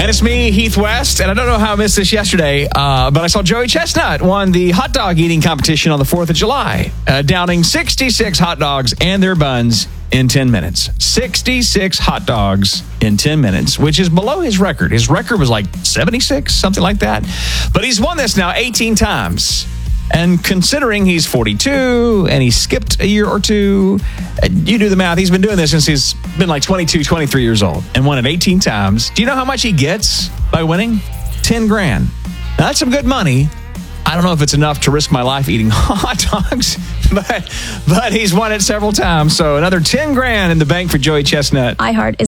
And it's me, Heath West, and I don't know how I missed this yesterday, but I saw Joey Chestnut won the hot dog eating competition on the 4th of July, downing 66 hot dogs and their buns in 10 minutes. 66 hot dogs in 10 minutes, which is below his record. His record was like 76, something like that. But he's won this now 18 times. And considering he's 42 and he skipped a year or two, you do the math. He's been doing this since he's been like 22, 23 years old and won it 18 times. Do you know how much he gets by winning? 10 grand. Now, that's some good money. I don't know if it's enough to risk my life eating hot dogs, but he's won it several times. So another 10 grand in the bank for Joey Chestnut. iHeart is